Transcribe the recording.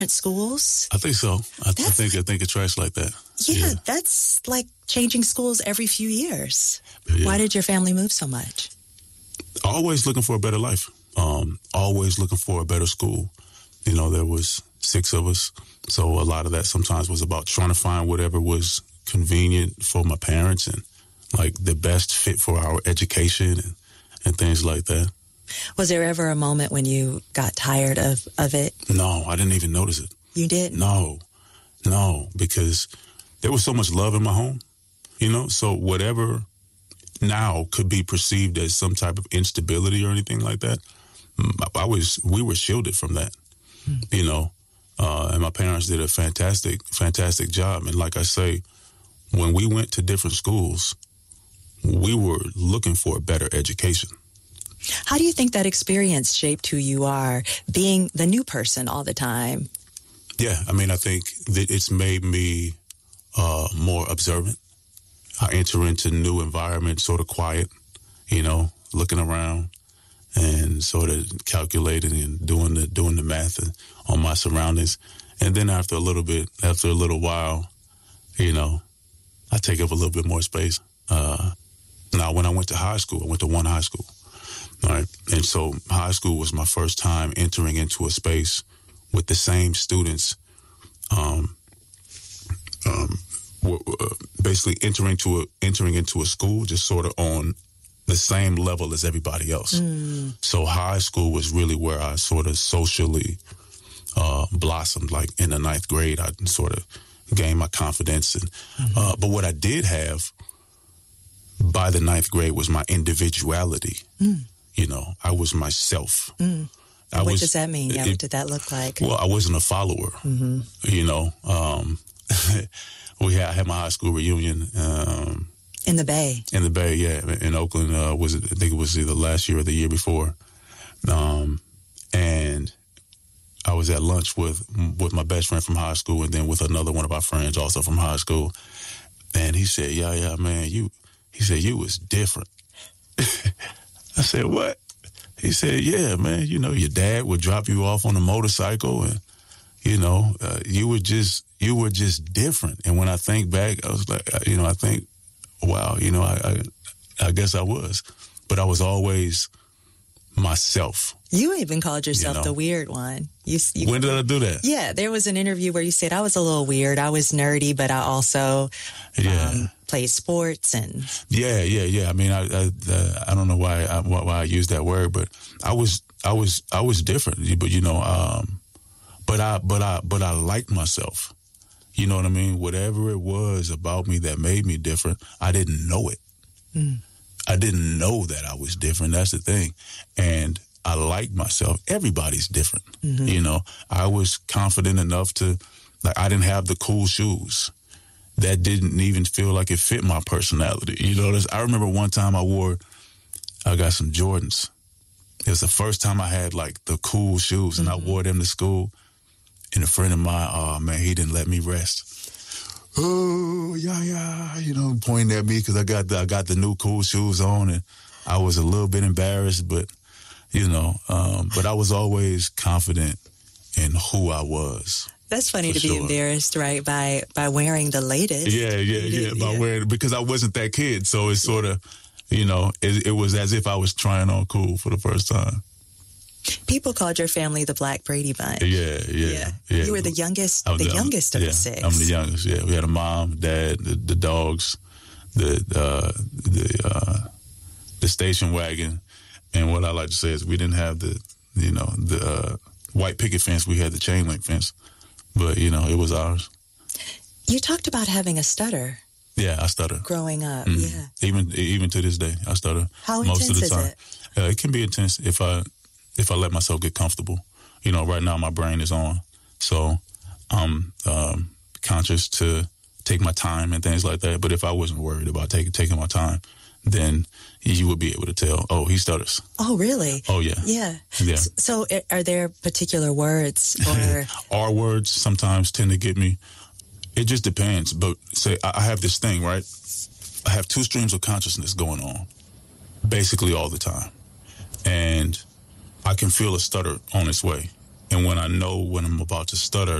schools? I think so. I think it tracks like that. Yeah, that's like changing schools every few years. Yeah. Why did your family move so much? Always looking for a better life. Always looking for a better school. You know, there was 6 of us, so a lot of that sometimes was about trying to find whatever was convenient for my parents and like the best fit for our education and things like that. Was there ever a moment when you got tired of it? No, I didn't even notice it. You didn't? No, because there was so much love in my home, you know, so whatever now could be perceived as some type of instability or anything like that, we were shielded from that, you know, and my parents did a fantastic job. And like I say, when we went to different schools, we were looking for a better education. How do you think that experience shaped who you are, being the new person all the time? Yeah, I mean, I think that it's made me more observant. I enter into new environments sort of quiet, you know, looking around and sort of calculating and doing the math on my surroundings. And then after a little while, you know, I take up a little bit more space. Now, when I went to high school, I went to one high school. All right. And so high school was my first time entering into a space with the same students, basically entering into a school just sort of on the same level as everybody else. So high school was really where I sort of socially blossomed. Like in the 9th grade, I sort of gained my confidence. And but what I did have by the 9th grade was my individuality. You know, I was myself. What does that mean? What did that look like? Well, I wasn't a follower. You know, I had my high school reunion in the Bay. In the Bay, yeah, in Oakland. I think it was either last year or the year before. And I was at lunch with my best friend from high school, and then with another one of our friends also from high school. And he said, "Yeah, man, he said you was different." I said, "What?" He said, "Yeah, man, you know, your dad would drop you off on a motorcycle and, you know, you were just different." And when I think back, I was like, you know, I think, wow, you know, I guess I was, but I was always myself. You even called yourself, you know, the weird one. When did I do that? Yeah, there was an interview where you said I was a little weird. I was nerdy, but I also played sports and I mean, I don't know why I used that word, but I was different. But you know, but I liked myself. You know what I mean? Whatever it was about me that made me different, I didn't know it. I didn't know that I was different. That's the thing. And I liked myself. Everybody's different. You know, I was confident enough to, like, I didn't have the cool shoes. That didn't even feel like it fit my personality. You know, I remember one time I got some Jordans. It was the first time I had, like, the cool shoes, and I wore them to school. And a friend of mine, oh, man, he didn't let me rest. Oh, yeah, you know, pointing at me because I got the new cool shoes on, and I was a little bit embarrassed, but, you know, but I was always confident in who I was. That's funny to be embarrassed, right, by wearing the latest. Yeah, by wearing, because I wasn't that kid, so it's sort of, you know, it was as if I was trying on cool for the first time. People called your family the Black Brady Bunch. Yeah. You were the youngest of the 6. I'm the youngest. Yeah, we had a mom, dad, the dogs, the station wagon, and what I like to say is we didn't have the white picket fence. We had the chain link fence, but you know it was ours. You talked about having a stutter. Yeah, I stutter. Growing up, yeah. Even to this day, I stutter. How most intense of the time. is it? It can be intense if I let myself get comfortable. You know, right now my brain is on, so I'm conscious to take my time and things like that. But if I wasn't worried about taking my time, then you would be able to tell, oh, he stutters. Oh, really? Oh, yeah. Yeah. Yeah. So are there particular words or... Our words sometimes tend to get me. It just depends. But say I have this thing, right? I have 2 streams of consciousness going on basically all the time. And I can feel a stutter on its way. And when I know when I'm about to stutter,